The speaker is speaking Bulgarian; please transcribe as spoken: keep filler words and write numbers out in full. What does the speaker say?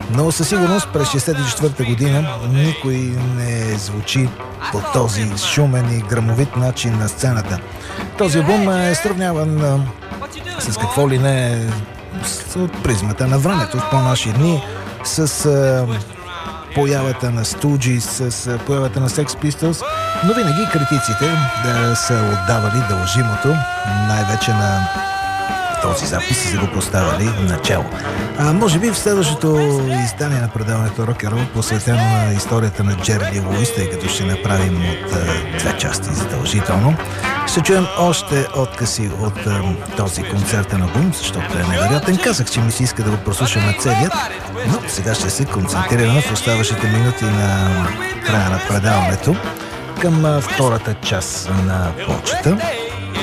Но със сигурност през шейсет и четвърта година никой не звучи по този шумен и грамовит начин на сцената. Този албум е сравняван а, с какво ли не от призмата на времето в по-наши дни, с а, появата на Stooges, с появата на Sex Pistols, но винаги критиците да са отдавали дължимото най-вече на този запис, са го поставили начало. А може би в следващото издание на предаването Rock and Roll, посветено на историята на Джерри Ли Луис, тъй като ще направим от а, две части задължително, ще чуем още откъси от а, този концертен албум, защото е невероятен. Казах, че ми се иска да го прослушаме целият, но сега ще се концентрираме в оставащите минути на края на предаването към а, втората част на почета.